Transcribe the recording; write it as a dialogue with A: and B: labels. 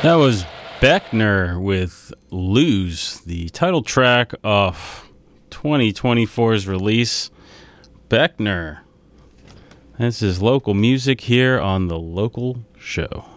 A: That was Beckner with Lose, the title track of 2024's release. Beckner. This is local music here on The Local Show.